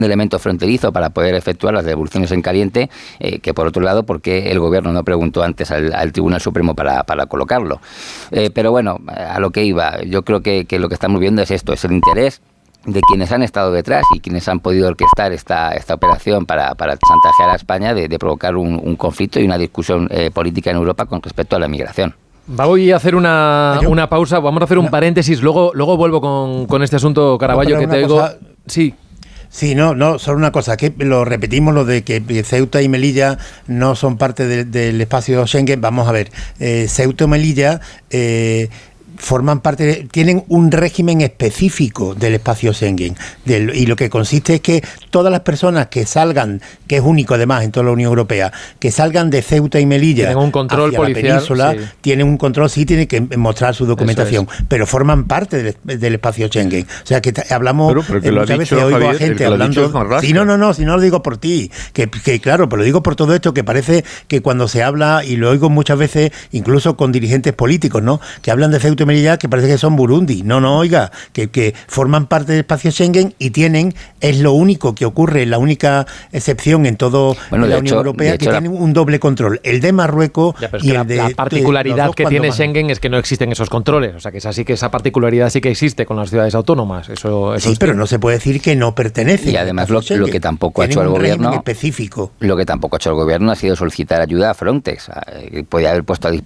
elemento fronterizo para poder efectuar las devoluciones en caliente, que por otro lado, ¿por qué el gobierno no preguntó antes al Tribunal Supremo para colocarlo? Pero bueno, a lo que iba, yo creo que lo que estamos viendo es esto, es el interés de quienes han estado detrás y quienes han podido orquestar esta operación para chantajear a España de provocar un conflicto y una discusión política en Europa con respecto a la migración. Voy a hacer una pausa, vamos a hacer un paréntesis, luego vuelvo con este asunto, Caraballo, que te oigo. Sí. Sí, no, solo una cosa, que lo repetimos, lo de que Ceuta y Melilla no son parte del espacio Schengen. Vamos a ver, Ceuta y Melilla forman parte, tienen un régimen específico del espacio Schengen, y lo que consiste es que todas las personas que salgan, que es único además en toda la Unión Europea, que salgan de Ceuta y Melilla tienen un control hacia policial, la península, sí. Tienen un control, sí, tienen que mostrar su documentación, pero forman parte del espacio Schengen. O sea, que hablamos, pero muchas veces oigo a gente hablando... Sí, no, si no lo digo por ti, que claro, pero lo digo por todo esto, que parece que cuando se habla, y lo oigo muchas veces, incluso con dirigentes políticos, ¿no?, que hablan de Ceuta y Melilla, que parece que son Burundi. No, oiga, que forman parte del espacio Schengen y es lo único que ocurre, la única excepción en todo la Unión Europea, que tienen un doble control, el de Marruecos y el de... La particularidad que tiene Schengen es que no existen esos controles, o sea, que es así, que esa particularidad sí que existe con las ciudades autónomas. Eso sí, pero no se puede decir que no pertenece. Y además lo que tampoco ha hecho el gobierno, específico. Lo que tampoco ha hecho el gobierno ha sido solicitar ayuda a Frontex. Podía haber puesto a